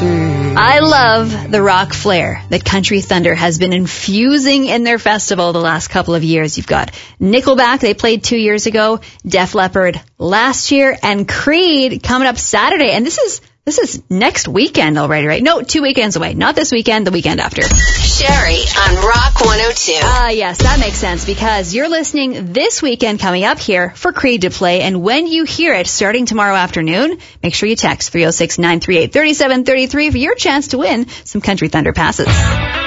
I love the rock flair that Country Thunder has been infusing in their festival the last couple of years. You've got Nickelback, they played 2 years ago, Def Leppard last year, and Creed coming up Saturday. And this is next weekend already, right? No, 2 weekends away. Not this weekend, the weekend after. Sherry on Rock 102. Yes, that makes sense because you're listening this weekend coming up here for Creed to play. And when you hear it starting tomorrow afternoon, make sure you text 306-938-3733 for your chance to win some Country Thunder passes.